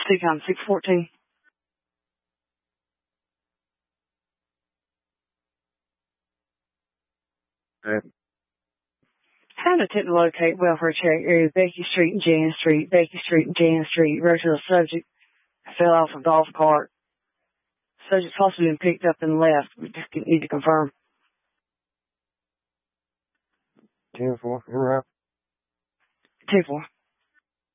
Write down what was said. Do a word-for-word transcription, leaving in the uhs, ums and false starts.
Speak on six fourteen. Okay. How to attempt to locate welfare check area Becky Street and Jan Street, Becky Street and Jan Street. Wrote to the subject, fell off a golf cart. Subject possibly been picked up and left. We just need to confirm. ten four, you're right. ten four.